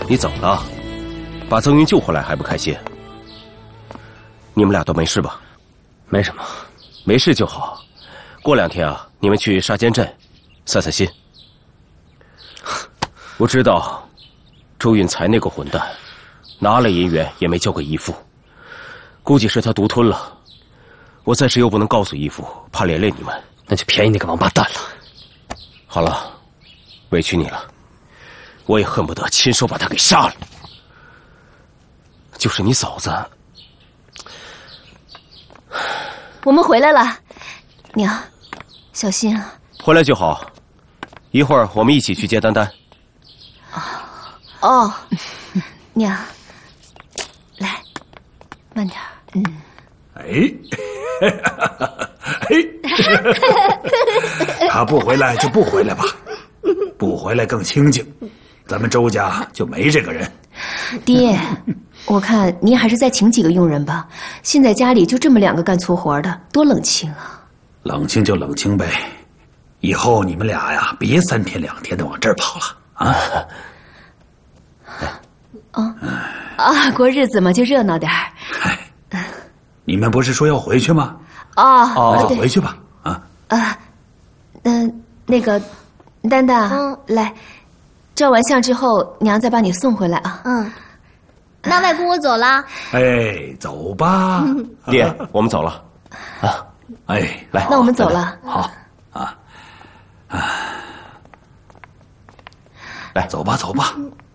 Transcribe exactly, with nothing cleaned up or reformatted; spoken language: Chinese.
你怎么了？把曾云救回来还不开心？你们俩都没事吧？ 没什么， 没事就好。过两天啊，你们去沙间镇散散心。我知道，周运才那个混蛋，拿了银元也没交给义父，估计是他独吞了。我暂时又不能告诉义父，怕连累你们。 那就便宜那个王八蛋了。 好了，委屈你了，我也恨不得亲手把他给杀了。就是你嫂子。 我们回来了，娘，小心啊。 回来就好，一会儿我们一起去接丹丹。 哦，娘，来，慢点。嗯。 哎，哎，他不回来就不回来吧，不回来更清静，咱们周家就没这个人。 爹，我看您还是再请几个佣人吧。现在家里就这么两个干粗活的，多冷清啊！ 冷清就冷清呗，以后你们俩呀，别三天两天的往这儿跑了啊！ 啊啊，过日子嘛，就热闹点儿。 你们不是说要回去吗？ 哦， 那就回去吧。啊啊，嗯，那个，丹丹，嗯，来，照完相之后，娘再把你送回来啊。 嗯，那外公我走了。 哎，走吧。 爹，我们走了。 啊，哎，来， 那我们走了。 好，啊，啊，来，走吧，走吧。